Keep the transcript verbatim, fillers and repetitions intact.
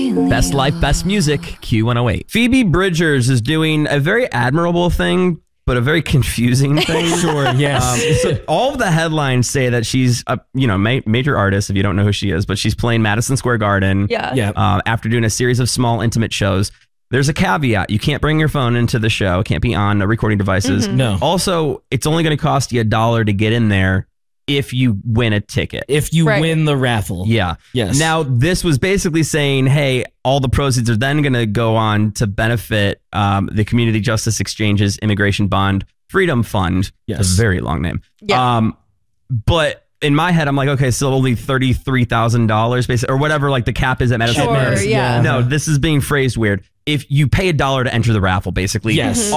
Best life, best music, Q one oh eight. Phoebe Bridgers is doing a very admirable thing, but a very confusing thing. Sure, yes. Um, so all of the headlines say that she's a you know ma- major artist, if you don't know who she is, but she's playing Madison Square Garden. Yeah. Yeah. Uh, after doing a series of small, intimate shows. There's a caveat. You can't bring your phone into the show. It can't be on recording devices. Mm-hmm. No. Also, it's only going to cost you a dollar to get in there if you win a ticket. If you Right. win the raffle. Yeah. Yes. Now, this was basically saying, hey, all the proceeds are then going to go on to benefit um, the Community Justice Exchange's Immigration Bond Freedom Fund. Yes. It's a very long name. Yeah. Um, but in my head, I'm like, okay, so only thirty-three thousand dollars, basically, or whatever, like the cap is at Madison. Sure, yeah. No, this is being phrased weird. If you pay a dollar to enter the raffle, basically, Yes.